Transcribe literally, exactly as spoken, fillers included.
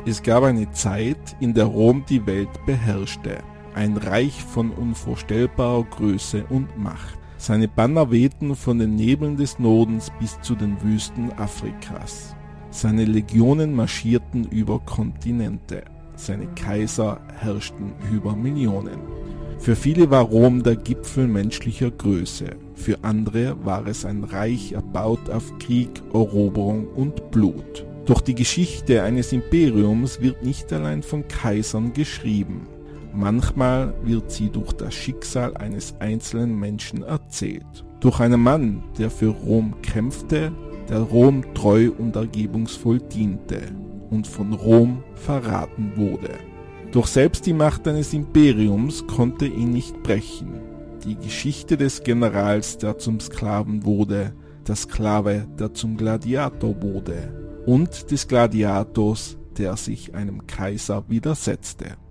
Es gab eine Zeit, in der Rom die Welt beherrschte, ein Reich von unvorstellbarer Größe und Macht. Seine Banner wehten von den Nebeln des Nordens bis zu den Wüsten Afrikas. Seine Legionen marschierten über Kontinente. Seine Kaiser herrschten über Millionen. Für viele war Rom der Gipfel menschlicher Größe. Für andere war es ein Reich erbaut auf Krieg, Eroberung und Blut. Doch die Geschichte eines Imperiums wird nicht allein von Kaisern geschrieben. Manchmal wird sie durch das Schicksal eines einzelnen Menschen erzählt. Durch einen Mann, der für Rom kämpfte, der Rom treu und ergebungsvoll diente und von Rom verraten wurde. Doch selbst die Macht eines Imperiums konnte ihn nicht brechen. Die Geschichte des Generals, der zum Sklaven wurde, der Sklave, der zum Gladiator wurde, und des Gladiators, der sich einem Kaiser widersetzte.